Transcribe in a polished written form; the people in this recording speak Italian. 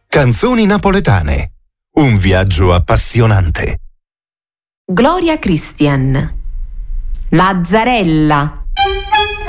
Canzoni napoletane. Un viaggio appassionante. Gloria Christian. Lazzarella.